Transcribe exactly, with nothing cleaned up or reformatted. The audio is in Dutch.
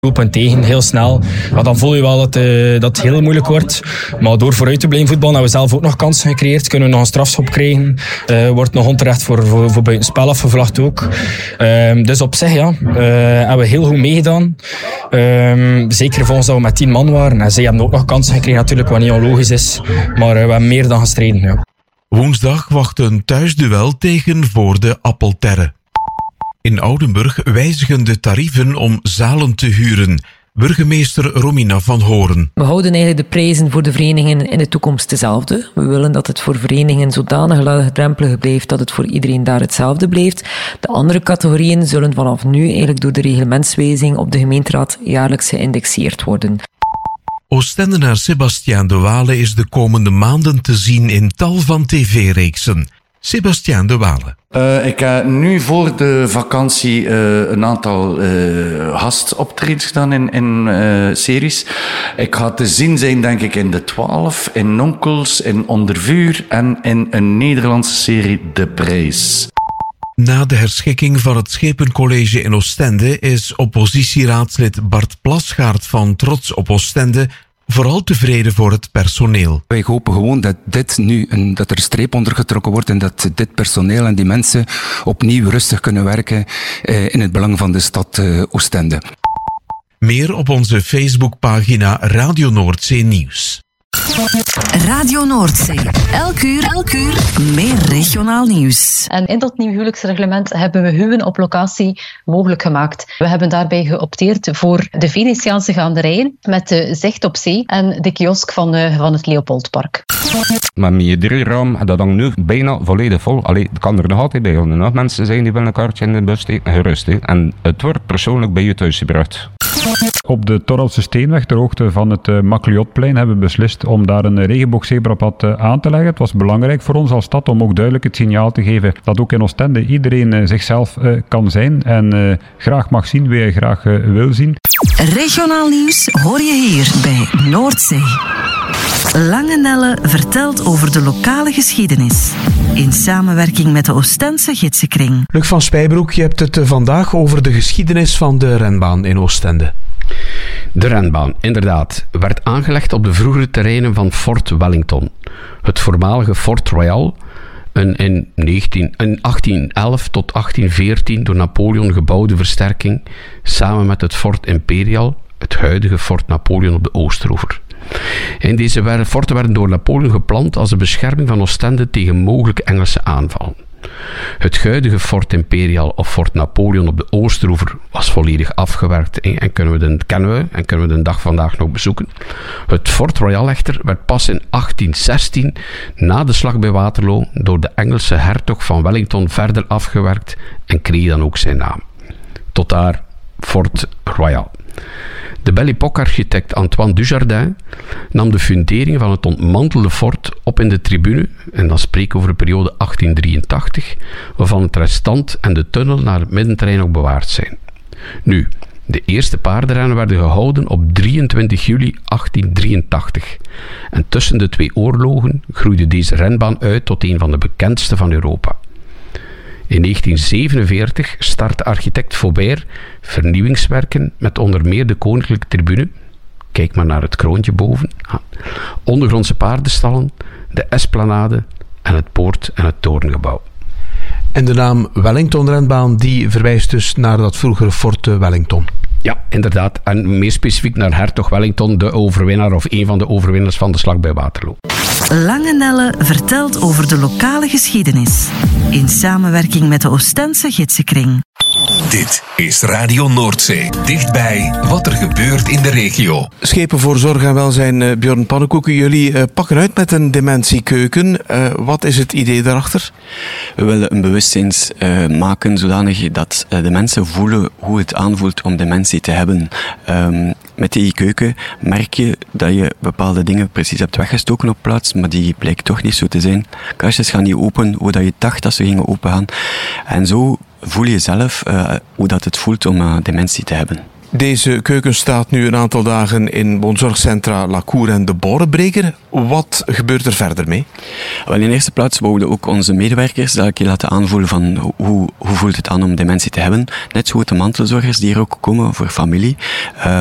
doelpunt tegen, heel snel. Ja, dan voel je wel dat, uh, dat het heel moeilijk wordt. Maar door vooruit te blijven voetballen hebben we zelf ook nog kansen gecreëerd. Kunnen we nog een strafschop krijgen. Uh, wordt nog onterecht voor, voor, voor buitenspel afgevlacht ook. Uh, dus op zich ja, uh, hebben we heel goed meegedaan. Uh, zeker volgens dat we met tien man waren. En zij hebben ook nog kansen gekregen natuurlijk, wat niet onlogisch is. Maar uh, we hebben meer dan gestreden. Ja. Woensdag wacht een thuisduel tegen Voorde Appelterre. In Oudenburg wijzigen de tarieven om zalen te huren. Burgemeester Romina van Horen. We houden eigenlijk de prijzen voor de verenigingen in de toekomst dezelfde. We willen dat het voor verenigingen zodanig laagdrempelig blijft dat het voor iedereen daar hetzelfde blijft. De andere categorieën zullen vanaf nu eigenlijk door de reglementswijziging op de gemeenteraad jaarlijks geïndexeerd worden. Oostendenaar Sebastiaan de Wale is de komende maanden te zien in tal van tv-reeksen. Sebastiaan de Wale. Uh, ik heb nu voor de vakantie uh, een aantal uh, gastoptredens gedaan in, in uh, series. Ik ga te zien zijn, denk ik, in De Twaalf, in Nonkels, in Onder Vuur en in een Nederlandse serie De Prijs. Na de herschikking van het Schepencollege in Oostende is oppositieraadslid Bart Plasgaard van Trots op Oostende vooral tevreden voor het personeel. Wij hopen gewoon dat dit nu, een, dat er een streep onder getrokken wordt en dat dit personeel en die mensen opnieuw rustig kunnen werken eh, in het belang van de stad eh, Oostende. Meer op onze Facebookpagina Radio Noordzee Nieuws. Radio Noordzee. Elk uur, elk uur meer regionaal nieuws. En in dat nieuw huwelijksreglement hebben we huwen op locatie mogelijk gemaakt. We hebben daarbij geopteerd voor de Venetiaanse gaanderijen met de zicht op zee en de kiosk van, uh, van het Leopoldpark. Maar met je drieram, dat hangt nu bijna volledig vol. Allee, het kan er nog altijd bij. Er nog mensen zijn die willen een kaartje in de bus steken, gerust. He. En het wordt persoonlijk bij je thuis gebracht. Op de Torrelse Steenweg, ter hoogte van het uh, Macliotplein, hebben we beslist om daar een regenboogzebrapad uh, aan te leggen. Het was belangrijk voor ons als stad om ook duidelijk het signaal te geven dat ook in Oostende iedereen uh, zichzelf uh, kan zijn en uh, graag mag zien wie hij graag uh, wil zien. Regionaal nieuws hoor je hier bij Noordzee. Lange Nelle vertelt over de lokale geschiedenis. In samenwerking met de Oostense Gidsenkring. Luc van Spijbroek, je hebt het vandaag over de geschiedenis van de renbaan in Oostende. De renbaan, inderdaad, werd aangelegd op de vroegere terreinen van Fort Wellington. Het voormalige Fort Royal, een in, negentien, in achttienelf tot achttien veertien door Napoleon gebouwde versterking, samen met het Fort Imperial, het huidige Fort Napoleon op de Oosteroever. En deze forten werden door Napoleon gepland als een bescherming van Oostende tegen mogelijke Engelse aanvallen. Het huidige Fort Imperial of Fort Napoleon op de Oosteroever was volledig afgewerkt en kunnen we de, kennen we en kunnen we de dag vandaag nog bezoeken. Het Fort Royal echter werd pas in achttien zestien, na de slag bij Waterloo, door de Engelse hertog van Wellington verder afgewerkt en kreeg dan ook zijn naam. Tot daar Fort Royal. De Belle Époque-architect Antoine Dujardin nam de funderingen van het ontmantelde fort op in de tribune, en dan spreken we over de periode achttien drieëntachtig, waarvan het restant en de tunnel naar het middenterrein ook bewaard zijn. Nu, de eerste paardenrennen werden gehouden op drieëntwintig juli achttien drieëntachtig. En tussen de twee oorlogen groeide deze renbaan uit tot een van de bekendste van Europa. In negentien zevenenveertig startte architect Faubert vernieuwingswerken met onder meer de koninklijke tribune, kijk maar naar het kroontje boven, ondergrondse paardenstallen, de esplanade en het poort- en het torengebouw. En de naam Wellington-renbaan die verwijst dus naar dat vroegere Fort Wellington. Ja, inderdaad. En meer specifiek naar hertog Wellington, de overwinnaar of een van de overwinnaars van de slag bij Waterloo. Lange Nelle vertelt over de lokale geschiedenis. In samenwerking met de Oostense Gidsenkring. Dit is Radio Noordzee. Dichtbij wat er gebeurt in de regio. Schepen voor Zorg en Welzijn, uh, Björn Pannenkoeken, jullie uh, pakken uit met een dementiekeuken. Uh, wat is het idee daarachter? We willen een bewustzijns uh, maken zodanig dat uh, de mensen voelen hoe het aanvoelt om dementie te hebben. Um, met die keuken merk je dat je bepaalde dingen precies hebt weggestoken op plaats, maar die blijkt toch niet zo te zijn. Kastjes gaan niet open hoe dat je dacht dat ze gingen opengaan. En zo voel je zelf uh, hoe dat het voelt om uh, dementie te hebben. Deze keuken staat nu een aantal dagen in woonzorgcentra La Cour en de Borenbreker. Wat gebeurt er verder mee? Wel, in de eerste plaats wouden ook onze medewerkers dat keer laten aanvoelen van hoe, hoe voelt het aan om dementie te hebben. Net zo goed de mantelzorgers die er ook komen voor familie. Uh,